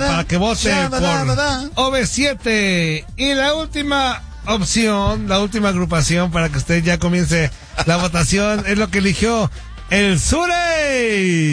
para que vote por OV7. Y la última opción, la última agrupación para que usted ya comience la votación es lo que eligió el Surey.